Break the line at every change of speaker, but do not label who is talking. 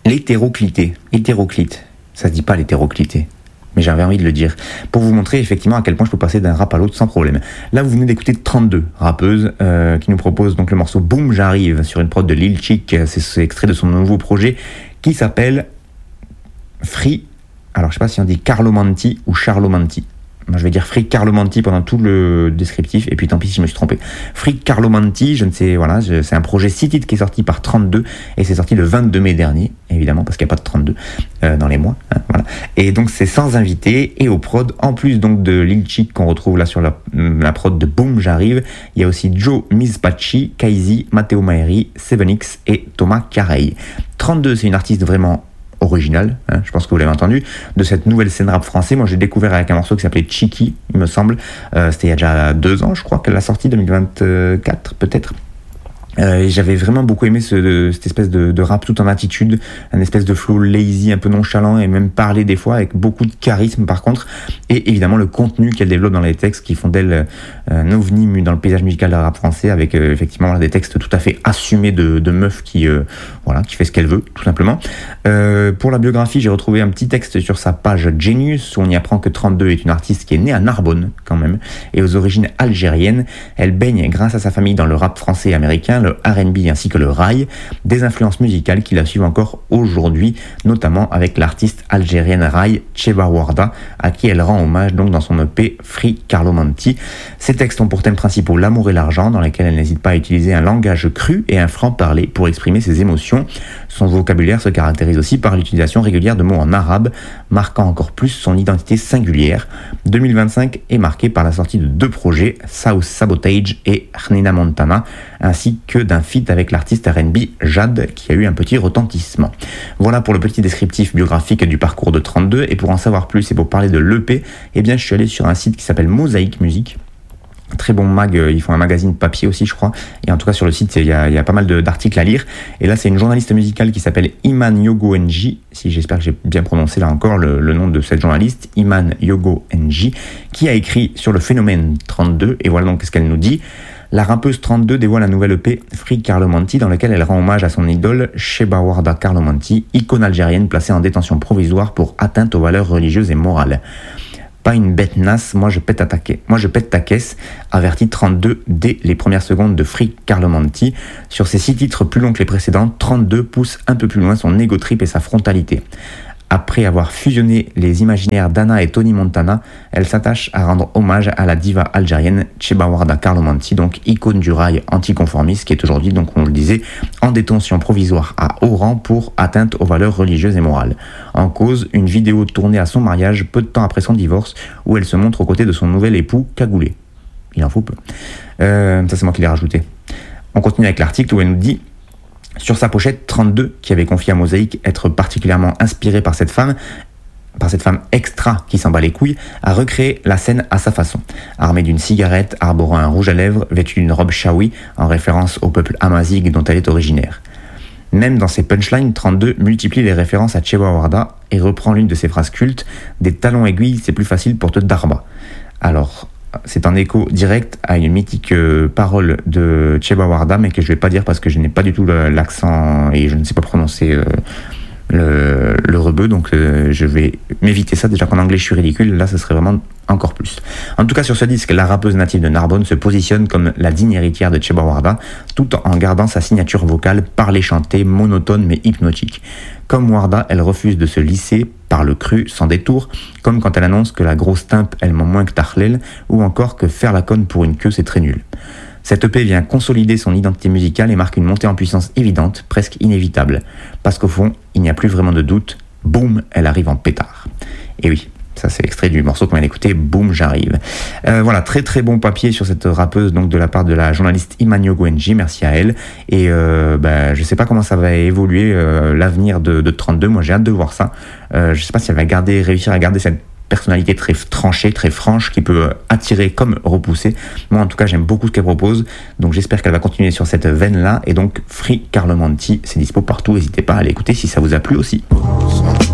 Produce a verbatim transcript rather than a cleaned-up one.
L'hétéroclité, hétéroclite, ça se dit pas l'hétéroclité, mais j'avais envie de le dire, pour vous montrer effectivement à quel point je peux passer d'un rap à l'autre sans problème. Là, vous venez d'écouter trente-deux, rappeuse, euh, qui nous propose donc le morceau Boom J'arrive sur une prod de Lil Chick. C'est, c'est extrait de son nouveau projet qui s'appelle Free, alors je sais pas si on dit Carlomanti ou Charlomanti. Moi, je vais dire Free Carlomanti pendant tout le descriptif, et puis tant pis si je me suis trompé. Free Carlomanti, je ne sais, voilà, je, c'est un projet six titres qui est sorti par trente-deux, et c'est sorti le vingt-deux mai dernier, évidemment, parce qu'il n'y a pas de trente-deux euh, dans les mois, hein, voilà. Et donc c'est sans invité, et au prod, en plus donc de Lil Chick qu'on retrouve là sur la, la prod de Boom J'arrive, il y a aussi Joe Mizpachi, Kaizi, Matteo Maeri, seven X et Thomas Carey. trente-deux, c'est une artiste vraiment original, hein, je pense que vous l'avez entendu, de cette nouvelle scène rap français. Moi j'ai découvert avec un morceau qui s'appelait Chiki, il me semble, euh, c'était il y a déjà deux ans je crois qu'elle l'a sorti, deux mille vingt-quatre peut-être. Euh, et j'avais vraiment beaucoup aimé ce, de, cette espèce de, de rap tout en attitude, un espèce de flow lazy, un peu nonchalant, et même parler des fois avec beaucoup de charisme par contre, et évidemment le contenu qu'elle développe dans les textes qui font d'elle euh, un ovni dans le paysage musical de rap français, avec euh, effectivement voilà, des textes tout à fait assumés de, de meuf qui, euh, voilà, qui fait ce qu'elle veut tout simplement. Euh, pour la biographie, j'ai retrouvé un petit texte sur sa page Genius où on y apprend que trente-deux est une artiste qui est née à Narbonne quand même, et aux origines algériennes. Elle baigne grâce à sa famille dans le rap français et américain, le R and B ainsi que le rail, des influences musicales qui la suivent encore aujourd'hui, notamment avec l'artiste algérienne rail Cheba Warda, à qui elle rend hommage donc dans son E P Free Carlomanti. Ces textes ont pour thème principaux l'amour et l'argent, dans lesquels elle n'hésite pas à utiliser un langage cru et un franc-parler pour exprimer ses émotions. Son vocabulaire se caractérise aussi par l'utilisation régulière de mots en arabe, marquant encore plus son identité singulière. deux mille vingt-cinq est marqué par la sortie de deux projets, South Sabotage et Hnina Montana, ainsi que d'un feat avec l'artiste R and B Jade, qui a eu un petit retentissement. Voilà pour le petit descriptif biographique du parcours de trente-deux, et pour en savoir plus et pour parler de l'E P, eh bien je suis allé sur un site qui s'appelle Mosaïque Music. Très bon mag, ils font un magazine papier aussi je crois, et en tout cas sur le site il y a, il y a pas mal de, d'articles à lire, et là c'est une journaliste musicale qui s'appelle Iman Yogo N J, si j'espère que j'ai bien prononcé là encore le, le nom de cette journaliste, Iman Yogo N J, qui a écrit sur le phénomène trente-deux, et voilà donc ce qu'elle nous dit. La rappeuse trente-deux dévoile un nouvel E P, Free Carlomanti, dans lequel elle rend hommage à son idole, Cheba Warda Carlomanti, icône algérienne placée en détention provisoire pour atteinte aux valeurs religieuses et morales. Pas une bête nasse, moi je pète à ta caisse. Moi je pète ta caisse, avertit trente-deux dès les premières secondes de Free Carlomanti. Sur ses six titres plus longs que les précédents, trente-deux pousse un peu plus loin son ego trip et sa frontalité. Après avoir fusionné les imaginaires d'Anna et Tony Montana, elle s'attache à rendre hommage à la diva algérienne Cheba Warda Carlomanti, donc icône du rail anticonformiste, qui est aujourd'hui, donc on le disait, en détention provisoire à Oran pour atteinte aux valeurs religieuses et morales. En cause, une vidéo tournée à son mariage peu de temps après son divorce, où elle se montre aux côtés de son nouvel époux cagoulé. Il en faut peu. Euh, ça c'est moi qui l'ai rajouté. On continue avec l'article où elle nous dit: sur sa pochette, trente-deux, qui avait confié à Mosaïque être particulièrement inspiré par cette femme, par cette femme extra qui s'en bat les couilles, a recréé la scène à sa façon. Armée d'une cigarette, arborant un rouge à lèvres, vêtue d'une robe chaoui, en référence au peuple amazigh dont elle est originaire. Même dans ses punchlines, trente-deux multiplie les références à Cheba Warda et reprend l'une de ses phrases cultes: des talons aiguilles, c'est plus facile pour te darba. Alors, c'est un écho direct à une mythique euh, parole de Cheba Warda, mais que je ne vais pas dire parce que je n'ai pas du tout le, l'accent et je ne sais pas prononcer euh, le, le rebeu, donc euh, je vais m'éviter ça. Déjà qu'en anglais je suis ridicule, là ce serait vraiment encore plus. En tout cas, sur ce disque, la rappeuse native de Narbonne se positionne comme la digne héritière de Cheba Warda, tout en gardant sa signature vocale parlée chantée, monotone mais hypnotique. Comme Warda, elle refuse de se lisser par le cru sans détour, comme quand elle annonce que la grosse timpe elle ment moins que Tarlel, ou encore que faire la conne pour une queue c'est très nul. Cette E P vient consolider son identité musicale et marque une montée en puissance évidente, presque inévitable. Parce qu'au fond, il n'y a plus vraiment de doute, boum, elle arrive en pétard. Et oui, ça c'est extrait du morceau qu'on vient d'écouter, Boom J'arrive. Euh, voilà, très très bon papier sur cette rappeuse, donc de la part de la journaliste Iman Yogo N J, merci à elle. Et euh, bah, je sais pas comment ça va évoluer euh, l'avenir de, de trente-deux, moi j'ai hâte de voir ça. Euh, je sais pas si elle va garder, réussir à garder cette personnalité très tranchée, très franche, qui peut attirer comme repousser. Moi en tout cas j'aime beaucoup ce qu'elle propose, donc j'espère qu'elle va continuer sur cette veine là. Et donc Free Carlomanti, c'est dispo partout, n'hésitez pas à l'écouter si ça vous a plu aussi.